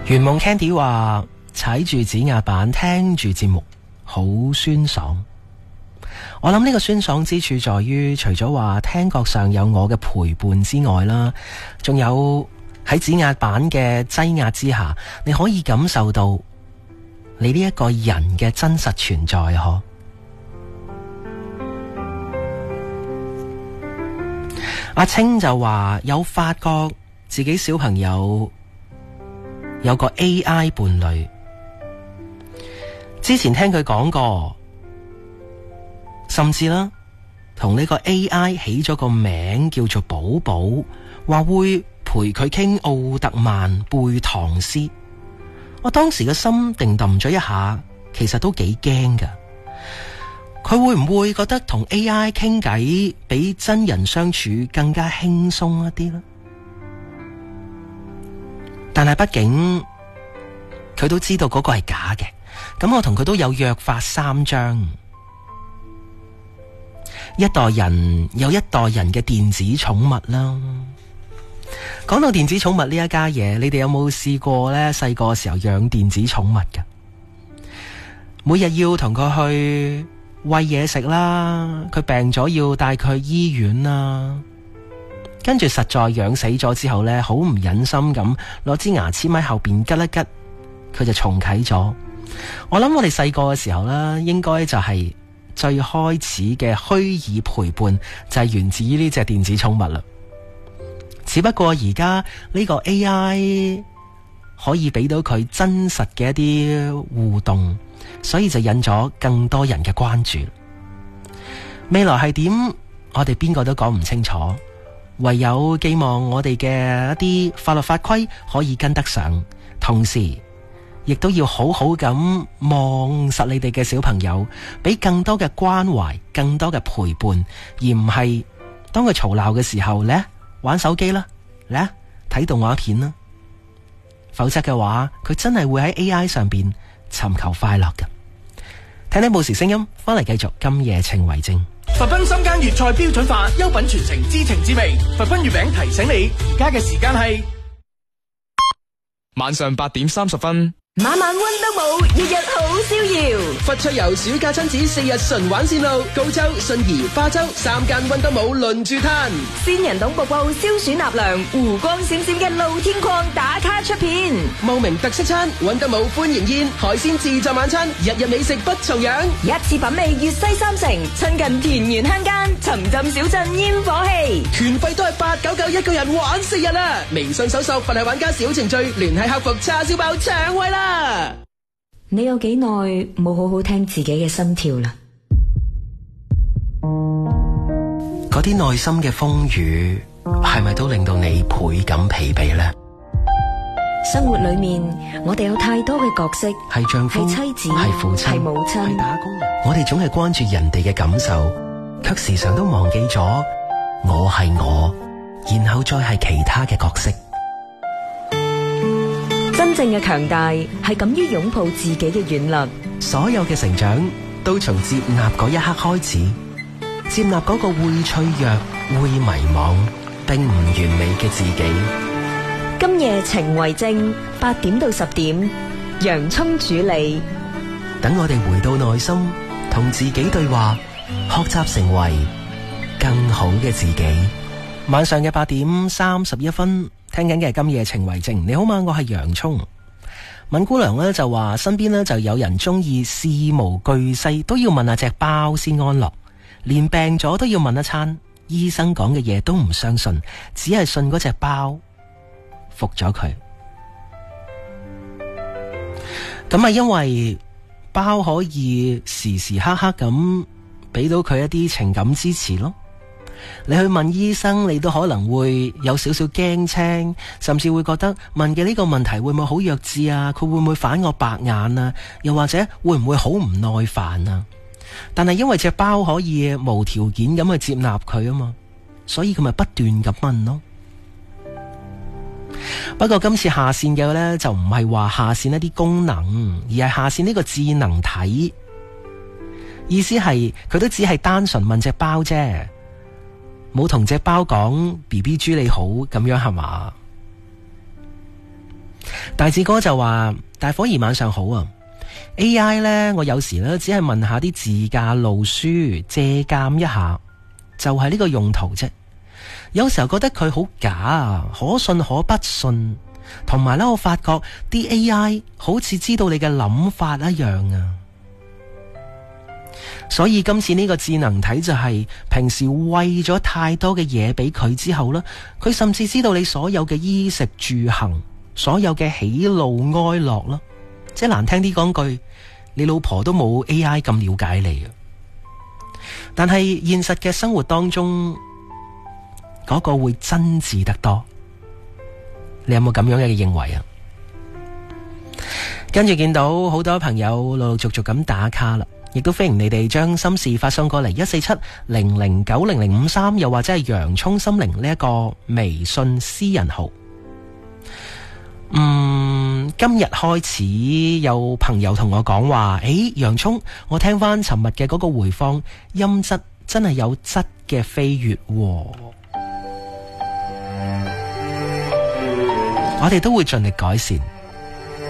圓夢 Candy 話踩住指壓板聽住節目好酸爽。我諗呢個酸爽之處在於，除咗話聽覺上有我嘅陪伴之外啦，仲有喺指壓板嘅擠壓之下，你可以感受到你呢一個人嘅真實存在嗬。阿青就話有發覺自己小朋友有個 AI 伴侶，之前聽佢講過，甚至啦同呢個 AI 起咗個名叫做寶寶，話會陪佢傾奧特曼背唐詩。我當時嘅心定揼咗一下，其實都幾驚噶。佢會唔會覺得同 AI 傾偈比真人相處更加輕鬆一啲呢？但係畢竟佢都知道嗰個係假嘅，咁我同佢都有約法三章。一代人有一代人嘅電子寵物啦。講到電子寵物呢一家嘢，你哋有冇試過呢？細個時候養電子寵物噶，每日要同佢去餵嘢食啦，佢病咗要帶佢去醫院啦，跟住實在養死咗之後呢，好唔忍心咁攞支牙籤喺後邊吉一吉，佢就重啟咗。我諗我哋細個嘅時候呢，應該就係最開始嘅虛擬陪伴，就係源自於呢隻電子寵物啦。只不過而家呢個 AI 可以俾到佢真實嘅一啲互動，所以就引咗更多人嘅關注。未來係點，我哋邊個都講唔清楚，唯有寄望我哋嘅一啲法律法規可以跟得上，同時亦都要好好咁望實你哋嘅小朋友，俾更多嘅關懷，更多嘅陪伴，而唔係當佢嘈鬧嘅時候呢，玩手機啦，嚟睇動畫片啦，否則嘅話佢真係會喺 AI 上邊尋求快樂嘅。聽聽報時聲音，翻嚟繼續今夜情為證。 佛賓深耕粵菜標準化，優品傳承，知情知味。佛賓月餅提醒你，而家嘅時間係晚上8點30分。 晚晚溫都冇，日日好逍遙。 佛趣遊暑假親子4日純玩線路，高州、信宜、花州3間溫都冇輪住攤。 仙人洞瀑布消暑納涼，湖光閃閃嘅露天礦打卡出片。 茂名特色餐，溫都冇歡迎宴，海鮮自助晚餐，日日美食不重樣。 一次品味粵西三城，親近田園鄉間，沉浸小鎮煙火氣。 團費都係899一個人玩4日啦！微信搜索佛系玩家小程序，聯繫客服叉燒包搶位啦！ 你有幾耐冇好好聽自己嘅心跳啦？ 嗰啲內心嘅風雨係咪都令到你倍感疲憊呢？ 生活裏面我哋有太多嘅角色， 係丈夫， 係妻子， 係父親， 係母親， 係打工人。我哋總係關注人哋嘅感受，卻時常都忘記咗我係我，然後再係其他嘅角色。 真正嘅強大係敢於擁抱自己嘅軟弱。 所有嘅成長都從接納嗰一刻開始，接納嗰個會脆弱、會迷茫並唔完美嘅自己。 今夜情為證，8點到10點，洋蔥主理。 等我哋回到內心，同自己對話，學習成為更好嘅自己。晚上嘅8點31分，聽緊嘅係今夜情為證。你好嘛，我係洋蔥。敏姑娘呢就話身邊呢就有人中意事無巨細都要問下隻包先安樂，連病咗都要問一餐，醫生講嘅嘢都唔相信，只係信嗰隻包，服咗佢。咁係因為包可以時時刻刻咁俾到佢一啲情感支持咯。你去問醫生，你都可能會有少少驚青，甚至會覺得問嘅呢個問題會唔會好弱智啊？佢會唔會反我白眼啊？又或者會唔會好唔耐煩啊？但係因為隻包可以無條件咁去接納佢啊嘛，所以佢咪不斷咁問咯。不過今次下線嘅呢，就唔係話下線一啲功能，而係下線呢個智能體。意思係佢都只係單純問隻包啫，冇同隻包講 BB 豬你好咁樣係嘛？ 大志哥就話：大伙兒晚上好啊 ！AI 呢，我有時呢只係問下啲自駕路書借鑑一下，就係呢個用途啫。有時候覺得佢好假啊，可信可不信。同埋呢，我發覺啲 AI 好似知道你嘅諗法一樣啊。所以今次呢個智能體就係平時餵咗太多嘅嘢俾佢之後呢，佢甚至知道你所有嘅衣食住行，所有嘅喜怒哀樂啦。即係難聽啲講句，你老婆都冇 AI 咁了解你啊。但係現實嘅生活當中，嗰個會真摯得多。你有冇咁樣嘅認為啊？跟住見到好多朋友陸陸續續咁打卡啦，亦都歡迎你哋將心事發送過嚟14700900053，又或者係洋蔥心靈呢一個微信私人號。今日開始有朋友同我講話，洋蔥，我聽翻尋日嘅嗰個回放，音質真係有質嘅飛躍喎。我哋都會盡力改善。